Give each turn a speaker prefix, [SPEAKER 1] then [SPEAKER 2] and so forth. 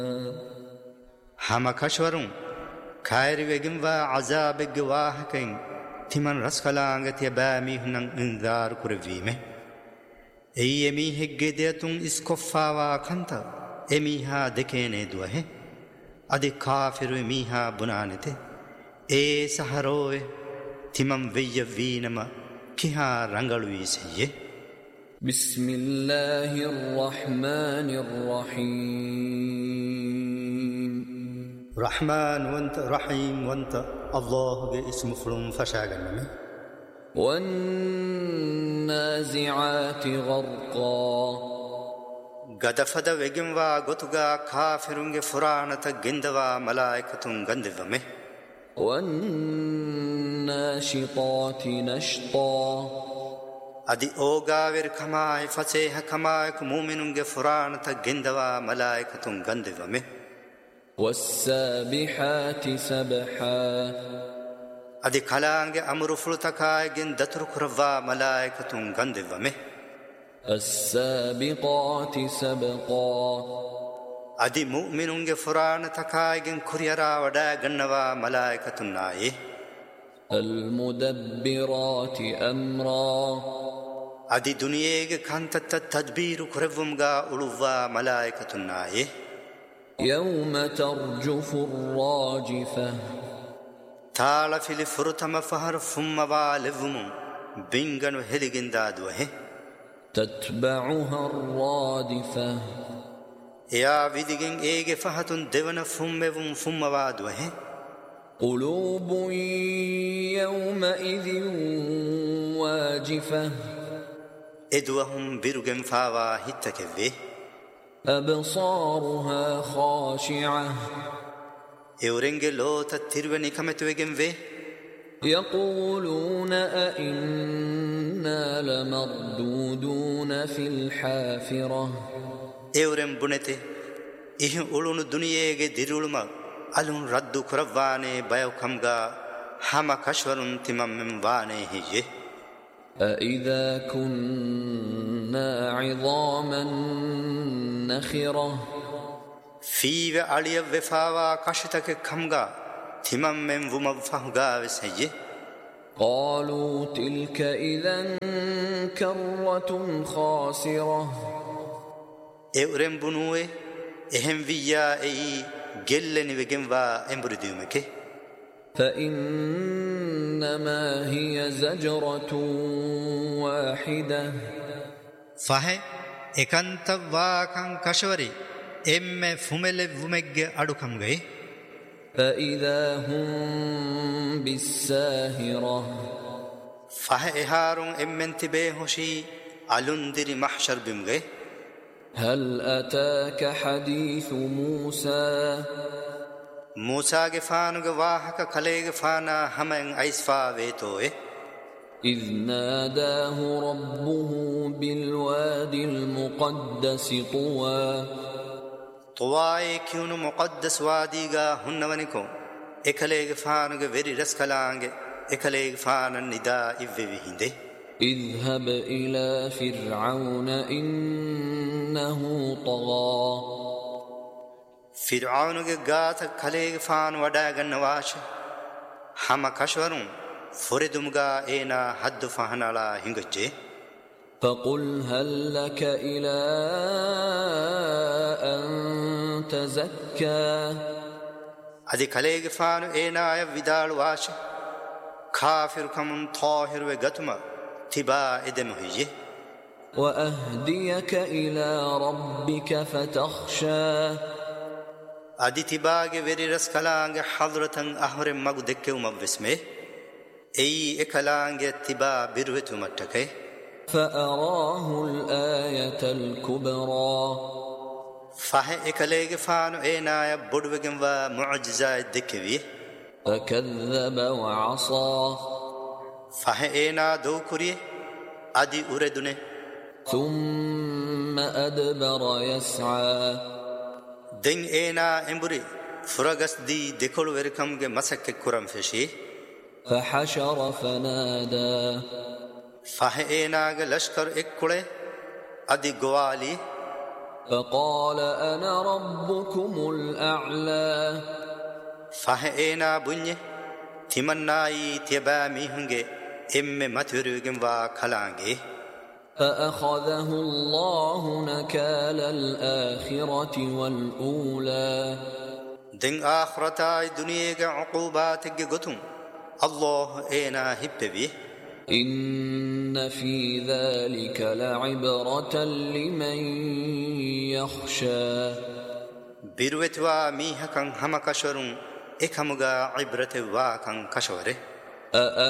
[SPEAKER 1] hama kashwarun khairi vegimwa azabeg wahakin timan raskalangat yabami hunan indar kurvime ei emi hegge deatun iskoffawa kanta emiha dekene duahe adi kafiru emiha bunanete e saharoe timam veyya vinama kiha rangaluwi seye
[SPEAKER 2] Bismillahir Rahmanir Rahim
[SPEAKER 1] Rahman wanta Rahim wanta Allah ge ismu fulum fashaganame
[SPEAKER 2] wan nazi'ati gharqa
[SPEAKER 1] gadafada vegimwa gotuga kafirunge furanata gindawa malaikatun gandivame
[SPEAKER 2] wan nashitati nashta
[SPEAKER 1] adi ogaver kamai faseha kamai ku mu'minunge furanata gindawa malaikatun gandivame
[SPEAKER 2] was-sabihati sabha
[SPEAKER 1] adi kalange amru fultakai gen datur kurva malaikatun gandivame
[SPEAKER 2] as-sabiqati sabqa
[SPEAKER 1] adi mu'minunge furanata kai gen kuryara wada gannawa malaikatun naye
[SPEAKER 2] al-mudabbirati amra
[SPEAKER 1] adi duniyege kantatta tadbiru kurevumga uluwa malaikatun naye
[SPEAKER 2] yawma tarjufu ar-rajifa
[SPEAKER 1] taala fili furutama fahar fumma levumu binganu heliginda duhe
[SPEAKER 2] tatba'uha ar-radifa
[SPEAKER 1] ya vidigen ege fahatun devana fummevum fumma duhe
[SPEAKER 2] qulubun yawma idhin wajifa
[SPEAKER 1] edwahum birugen fawa hittakeve
[SPEAKER 2] absaruha khashi'ah
[SPEAKER 1] eurenge lota tirveni kametwegen ve
[SPEAKER 2] yaquluna a inna lamarduduna fil hafirah
[SPEAKER 1] eurem bunete ihin ulunu duniyege diruluma alun raddu kuravane bayukamga hama kashwarun timammen wane hiye
[SPEAKER 2] أإذا كنا عظاما نخرة
[SPEAKER 1] في عليا وفاوا كشتك كمغا تمام من ومفهغا وسيه
[SPEAKER 2] قالوا تلك إذا كرة خاسرة
[SPEAKER 1] اورم بنوه اهم ويا اي گلني وگموا امبرديومك
[SPEAKER 2] فإنما هي زجرة واحدة
[SPEAKER 1] فه اكنت واكن كشوري ام فمل ومگ ادكم گئے
[SPEAKER 2] فإذا هم بالساهرة
[SPEAKER 1] فه اهارون امنت بهوشي علندري محشر بم گئے
[SPEAKER 2] هل أتاك حديث موسى
[SPEAKER 1] موسى گفانگ واهك کلے گفانا ہمن ایسفا ویتوے
[SPEAKER 2] إذ ناداه ربه بالوادي المقدس طوى
[SPEAKER 1] طوى كيون مقدس واديغا هنونكو اكلے گفانگ ویری رسکلانگ اكلے گفانا النداء ویوہندے
[SPEAKER 2] اذهب إلى فرعون إنه طغى
[SPEAKER 1] فرعون کے گات کھلے فان وڈا گنواش ہم کشوروں فردمگا اینا حد فہنالا ہنگجے
[SPEAKER 2] فقل هل لك إلى أن تزكى
[SPEAKER 1] ادی کھلے فان اینا ودال واش کافر کمن طاہر و گتما تبا ادم ہوئے
[SPEAKER 2] وأهديك إلى ربك فتخشى
[SPEAKER 1] ادی تباگ ویری رسکلانگ حضرتن احر مگ دکے مبسمے ای اکلانگ تبا بروتو مٹکے
[SPEAKER 2] فأراه الآية الكبرى
[SPEAKER 1] فہ اکلے فان اینا بڑوگن و معجزہ دکوی
[SPEAKER 2] فكذب وعصى
[SPEAKER 1] فہ اینا دو کری ادی اردنے
[SPEAKER 2] ثم أدبر يسعى
[SPEAKER 1] دين اينا امبري فرغس دي ديكول وركم گه مسك كرم فشي
[SPEAKER 2] فحشر فنادى
[SPEAKER 1] فه اينا گه لشکر اكله ادي گوالي
[SPEAKER 2] فقال أنا ربكم الأعلى
[SPEAKER 1] فهئنا بني تمناي تبامي هنگي إم متورغم وكلانگي
[SPEAKER 2] فأخذه الله نكال الآخرة والأولى
[SPEAKER 1] دين آخرتاي دنيا عقوبات غتم الله إنا هببي
[SPEAKER 2] إن في ذلك لعبرة لمن يخشى
[SPEAKER 1] بيروتوا ميها كان همكشورون إكمغا عبرة واكن كشوره